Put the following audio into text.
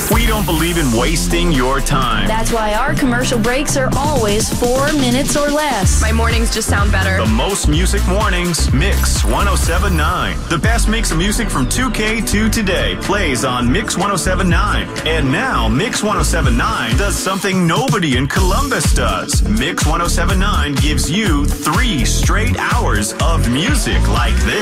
We don't believe in wasting your time. That's why our commercial breaks are always 4 minutes or less. My mornings just sound better. The most music mornings, Mix 1079. The best mix of music from 2K to today plays on Mix 1079. And now Mix 1079 does something nobody in Columbus does. Mix 1079 gives you 3 straight hours of music like this.